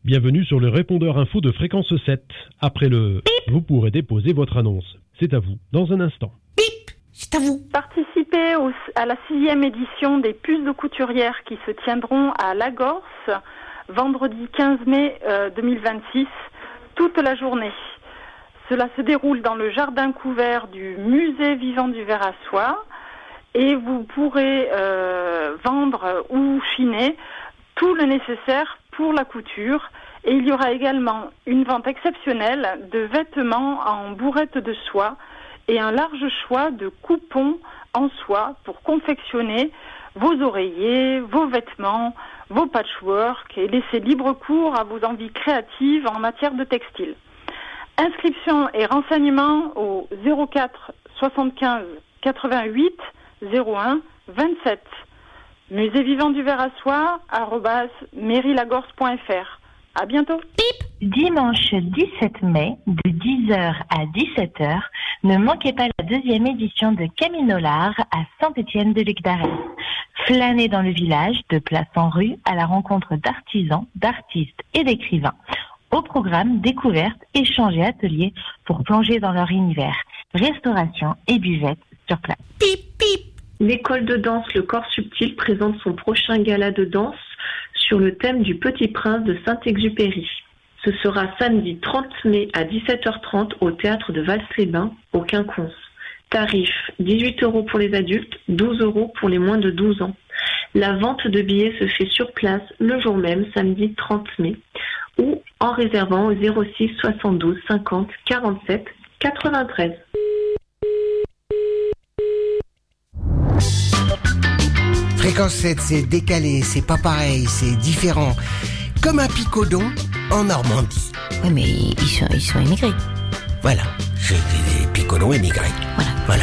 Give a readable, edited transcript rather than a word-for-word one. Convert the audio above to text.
Bienvenue sur le répondeur info de Fréquence 7. Après le bip, vous pourrez déposer votre annonce. C'est à vous, dans un instant. Bip, c'est à vous. Participez à la 6e édition des puces de couturière qui se tiendront à Lagorce, vendredi 15 mai 2026, toute la journée. Cela se déroule dans le jardin couvert du musée vivant du Ver à Soie et vous pourrez vendre ou chiner tout le nécessaire pour la couture. Et il y aura également une vente exceptionnelle de vêtements en bourrette de soie et un large choix de coupons en soie pour confectionner vos oreillers, vos vêtements, vos patchwork et laisser libre cours à vos envies créatives en matière de textile. Inscription et renseignements au 04 75 88 01 27. Musée vivant du Ver à Soie @mairilagorce.fr. À bientôt. Bip. Dimanche 17 mai, de 10h à 17h, ne manquez pas la 2e édition de Caminolar à Saint-Étienne-de-Luc-d'Arès. Flânez dans le village, de place en rue, à la rencontre d'artisans, d'artistes et d'écrivains. Au programme, découvertes, échanges et ateliers pour plonger dans leur univers. Restauration et buvette sur place. Bip, bip. L'école de danse Le Corps Subtil présente son prochain gala de danse sur le thème du Petit Prince de Saint-Exupéry. Ce sera samedi 30 mai à 17h30 au théâtre de Vals-les-Bains, au Quinconce. Tarif 18 € pour les adultes, 12 € pour les moins de 12 ans. La vente de billets se fait sur place le jour même, samedi 30 mai, ou en réservant au 06 72 50 47 93. Fréquence 7, c'est décalé, c'est pas pareil, c'est différent. Comme un picodon en Normandie. Oui, mais ils sont émigrés. Voilà, c'est des picodons émigrés. Voilà. Voilà.